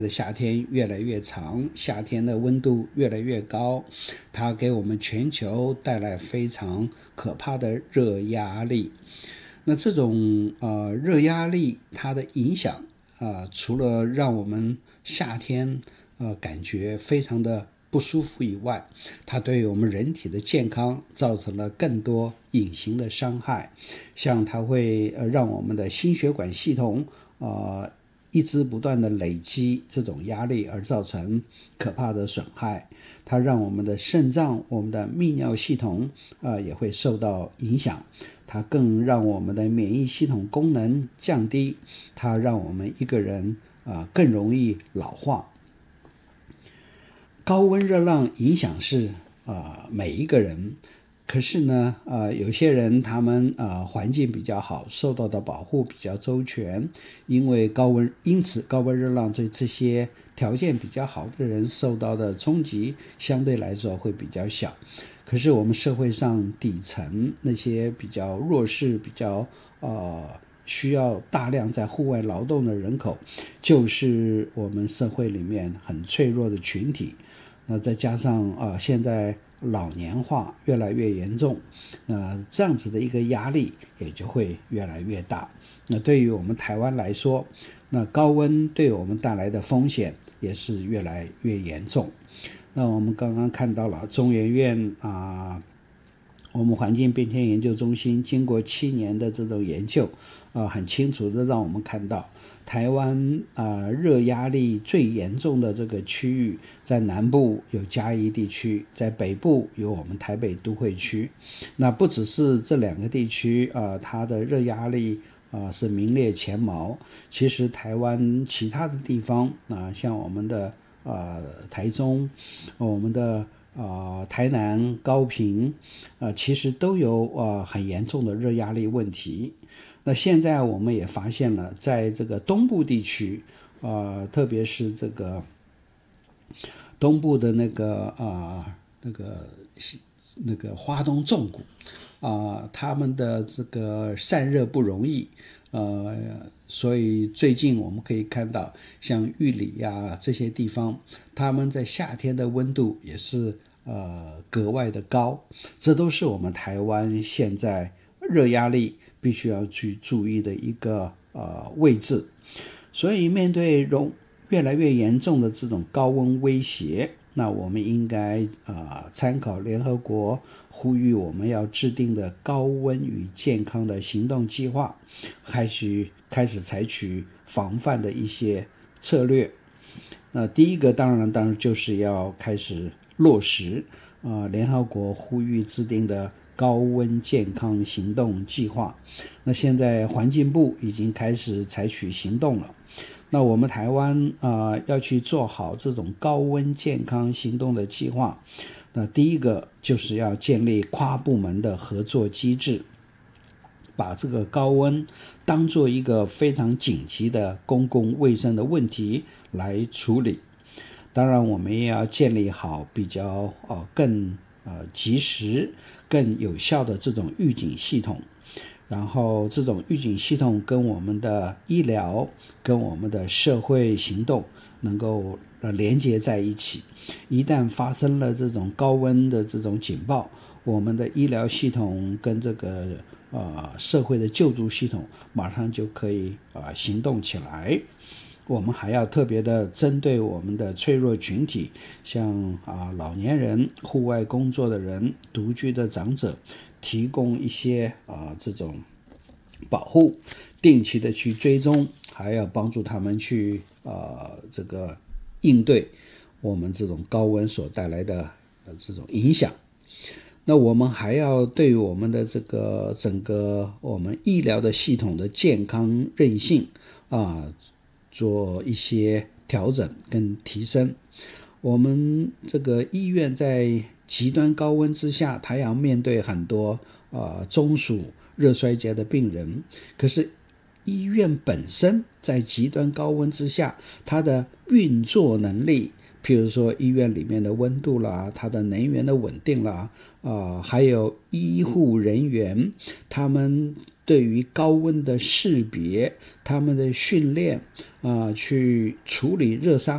夏天越来越长，夏天的温度越来越高，它给我们全球带来非常可怕的热压力。那这种热压力它的影响除了让我们夏天感觉非常的不舒服以外，它对我们人体的健康造成了更多隐形的伤害，像它会让我们的心血管系统一直不断的累积这种压力，而造成可怕的损害。它让我们的肾脏、我们的泌尿系统也会受到影响。它更让我们的免疫系统功能降低，它让我们一个人更容易老化。高温热浪影响是每一个人，可是呢有些人他们环境比较好，受到的保护比较周全，因此高温热浪对这些条件比较好的人受到的冲击相对来说会比较小。可是我们社会上底层那些比较弱势、比较需要大量在户外劳动的人口，就是我们社会里面很脆弱的群体。那再加上现在老年化越来越严重，这样子的一个压力也就会越来越大。那对于我们台湾来说，那高温对我们带来的风险也是越来越严重。那我们刚刚看到了中研院我们环境变迁研究中心经过7年的这种研究很清楚的让我们看到台湾热压力最严重的这个区域，在南部有嘉义地区，在北部有我们台北都会区。那不只是这2个地区它的热压力是名列前茅，其实台湾其他的地方像我们的台中，我们的台南、高屏其实都有很严重的热压力问题。那现在我们也发现了，在这个东部地区特别是这个东部的那个花东纵谷他们的这个散热不容易所以最近我们可以看到像玉里这些地方，他们在夏天的温度也是格外的高。这都是我们台湾现在热压力必须要去注意的一个位置。所以面对越来越严重的这种高温威胁，那我们应该参考联合国呼吁我们要制定的高温与健康的行动计划，开始采取防范的一些策略。那第一个当然就是要开始落实联合国呼吁制定的高温健康行动计划。那现在环境部已经开始采取行动了。那我们台湾要去做好这种高温健康行动的计划，那第一个就是要建立跨部门的合作机制，把这个高温当作一个非常紧急的公共卫生的问题来处理。当然我们也要建立好比较更及时更有效的这种预警系统，然后这种预警系统跟我们的医疗跟我们的社会行动能够连接在一起。一旦发生了这种高温的这种警报，我们的医疗系统跟这个社会的救助系统马上就可以行动起来。我们还要特别的针对我们的脆弱群体，像老年人、户外工作的人、独居的长者，提供一些这种保护，定期的去追踪，还要帮助他们去这个应对我们这种高温所带来的这种影响。那我们还要对我们的这个整个我们医疗的系统的健康韧性做一些调整跟提升。我们这个医院在极端高温之下，它要面对很多中暑热衰竭的病人，可是医院本身在极端高温之下，它的运作能力，譬如说医院里面的温度啦，它的能源的稳定啦还有医护人员他们对于高温的识别，他们的训练去处理热伤